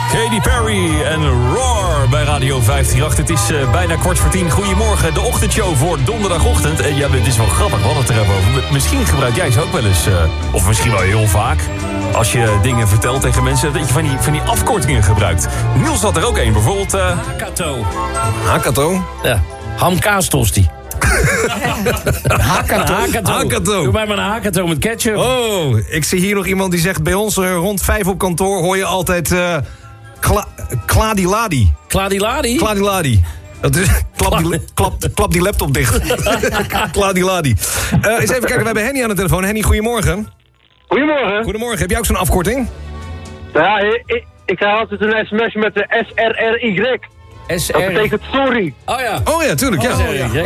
Katy Perry en Roar bij Radio 538. Het is bijna 9:15. Goedemorgen, de ochtendshow voor donderdagochtend. En ja, het is wel grappig, we hadden het er even over. Misschien gebruik jij ze ook wel eens, of misschien wel heel vaak. Als je dingen vertelt tegen mensen, dat je van die afkortingen gebruikt. Niels had er ook één, bijvoorbeeld... Hakato. Hakato? Ja, hamkaastosti. Hakato. Doe mij maar een hakato met ketchup. Oh, ik zie hier nog iemand die zegt... bij ons rond 5 op kantoor hoor je altijd... Kladiladi. Kladiladi? Kladiladi. Dat is... Klap die laptop dicht. Kladiladi. Eens even kijken, we hebben Henny aan de telefoon. Henny, goedemorgen. Goedemorgen. Goedemorgen, heb jij ook zo'n afkorting? Ja, ik krijg altijd een sms met de SRRY. Dat betekent sorry. Oh ja. Oh ja, tuurlijk, ja.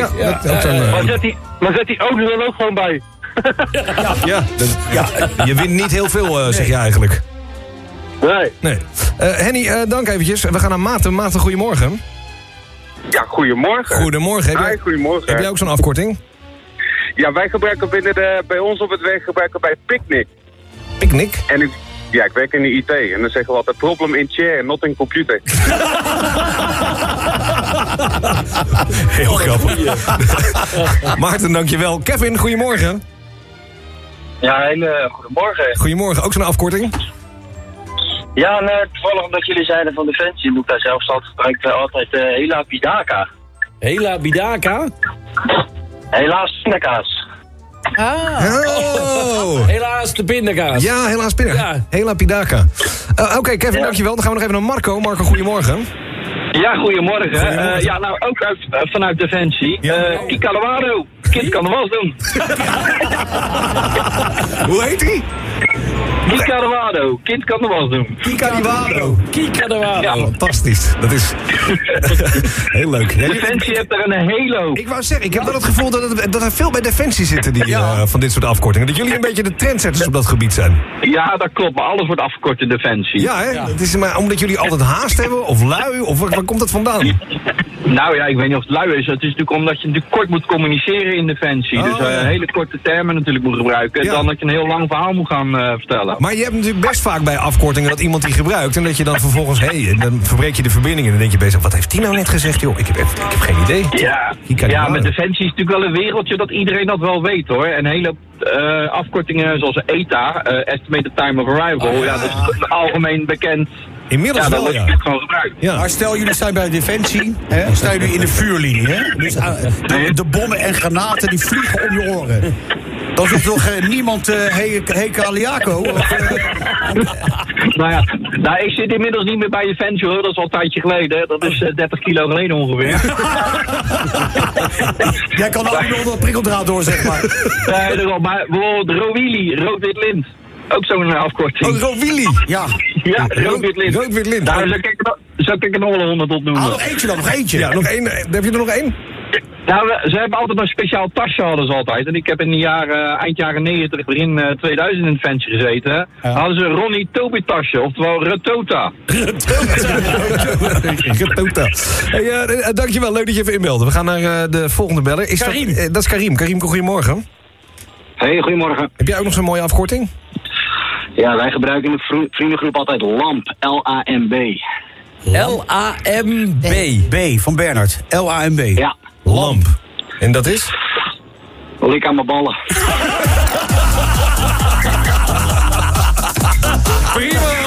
Maar zet die ook er dan ook gewoon bij. Je wint niet heel veel, zeg je eigenlijk. Nee. Henny, dank eventjes. We gaan naar Maarten. Maarten, goedemorgen. Ja, goedemorgen. Goedemorgen. Goedemorgen. Heb jij ook zo'n afkorting? Ja, wij gebruiken bij ons op het werk gebruiken wij Picnic. Picnic? En ik werk in de IT en dan zeggen we altijd problem in chair, not in computer. Heel grappig. Maarten, dankjewel. Kevin, goedemorgen. Ja, hele goedemorgen. Goedemorgen, ook zo'n afkorting? Ja, toevallig omdat jullie zeiden van Defensie, doe ik daar zelfs altijd gebruik altijd Hela Bidaka. Hela Bidaka? Helaas pindakaas. Oh. Helaas de pindakaas. Ja, helaas pindakaas. Ja. Hela Pidaka. Oké, Kevin, dankjewel. Dan gaan we nog even naar Marco. Marco, goedemorgen. Ja, goedemorgen. Ja, nou ook vanuit Defensie. Kikalawado. Kind kan de was doen. Hoe heet hij? Kikalawado. Kind kan de was doen. Kikaliwado. Ja. Fantastisch. Dat is heel leuk. Ja, Defensie heeft er een hele... Ik wou zeggen, ik heb wel het gevoel dat er veel bij Defensie zitten die, van dit soort afkortingen. Dat jullie een beetje de trendsetters op dat gebied zijn. Ja, dat klopt. Maar alles wordt afgekort in Defensie. Ja, hè? Ja. Het is maar omdat jullie altijd haast hebben of lui, of waar komt dat vandaan? Nou ja, ik weet niet of het lui is. Het is natuurlijk omdat je natuurlijk kort moet communiceren in Defensie. Dus hele korte termen natuurlijk moet gebruiken. Dan dat je een heel lang verhaal moet gaan vertellen. Maar je hebt natuurlijk best vaak bij afkortingen dat iemand die gebruikt... en dat je dan vervolgens, dan verbreek je de verbinding... en dan denk je bezig, wat heeft die nou net gezegd, joh? Ik heb geen idee. Ja, met Defensie is natuurlijk wel een wereldje dat iedereen dat wel weet, hoor. En hele afkortingen zoals ETA, Estimated Time of Arrival... dat is algemeen bekend... Inmiddels wel, dat wordt gewoon gebruikt. Ja. Maar stel, jullie zijn bij Defensie, hè? Staan jullie in de vuurlinie, hè? Dus de bommen en granaten die vliegen om je oren. Dan is toch niemand Heka Aliako? Nou, ik zit inmiddels niet meer bij Defensie, hoor. Dat is al een tijdje geleden. Dat is 30 kilo geleden ongeveer. Jij kan ook niet onder de prikkeldraad door, zeg maar. Nee, maar bijvoorbeeld Rowili, rood-wit-lint. Ook zo'n afkorting. Oh, Rowili. Ja, rood-wit-lint. Rood-wit-lint. Daar zou ik er nog wel 100 op noemen. Nog eentje dan, nog eentje. Ja, nog één. Heb je er nog één? Nou, ze hebben altijd een speciaal tasje, hadden ze altijd. En ik heb in de eind jaren 90, begin 2000 in Defensie gezeten. Ja. Hadden ze een Ronnie Toby tasje, oftewel Retota. Retota. Hey, dankjewel, leuk dat je even inbelde. We gaan naar de volgende beller. Karim. Dat is Karim. Karim, goedemorgen. Hey, goedemorgen. Heb jij ook nog zo'n mooie afkorting? Ja, wij gebruiken in de vriendengroep altijd LAMB. L-A-M-B. L-A-M-B. B van Bernard. L-A-M-B. Ja. Lamp. En dat is? Lik aan mijn ballen. Prima!